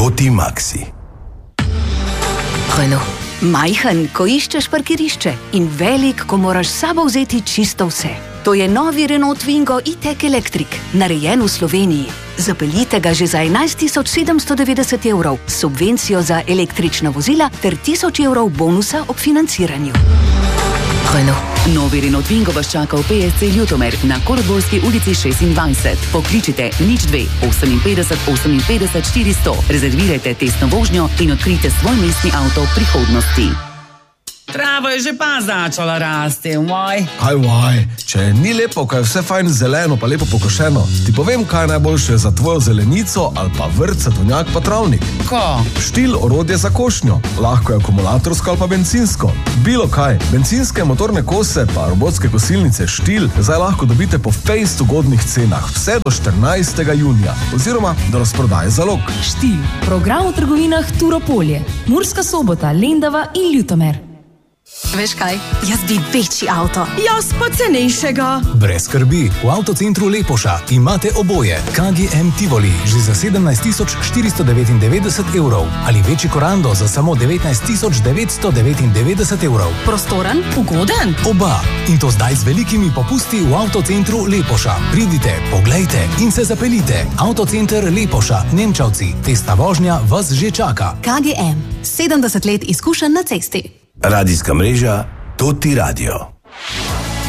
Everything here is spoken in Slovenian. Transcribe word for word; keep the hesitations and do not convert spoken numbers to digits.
Toti Maxi. Renault. Majhen, ko iščeš parkirišče in velik, ko moraš s sabo vzeti čisto vse. To je novi Renault Twingo e-tech Electric, narejen v Sloveniji. Zapeljite ga že za enajst tisoč sedemsto devetdeset evrov, subvencijo za električna vozila ter tisoč evrov bonusa ob financiranju. Renault. Novi Renault Twingo vas čaka v P S C Ljutomer na Koroborski ulici šestindvajset. Pokličite nič dve oseminpetdeset oseminpetdeset štiristo. Rezervirajte testno vožnjo in odkrijte svoj mestni avto prihodnosti. Trava je že pa začala rasti, vaj. Kaj vaj? Če ni lepo, kaj je vse fajn zeleno pa lepo pokošeno, ti povem, kaj je najboljše za tvojo zelenico ali pa vrt, sadovnjak pa travnik. Ko? Štil orodje za košnjo. Lahko je akumulatorsko ali pa bencinsko. Bilo kaj. Bencinske motorne kose pa robotske kosilnice Štil zdaj lahko dobite po fejst ugodnih cenah vse do štirinajstega junija oziroma do razprodaje zalog. Štil. Program v trgovinah Turopolje, Murska Sobota, Lendava in Ljutomer. Veš kaj? Jaz bi večji avto. Jaz pa cenejšega. Brez skrbi, v avtocentru Lepoša imate oboje. K G M Tivoli že za sedemnajst tisoč štiristo devetindevetdeset evrov ali večji Korando za samo devetnajst tisoč devetsto devetindevetdeset evrov. Prostoren, ugoden. Oba. In to zdaj z velikimi popusti v avtocentru Lepoša. Pridite, poglejte in se zapeljite. Avtocenter Lepoša, Nemčavci. Testna vožnja vas že čaka. K G M. sedemdeset let izkušenj na cesti. Radijska mreža Toti Radio.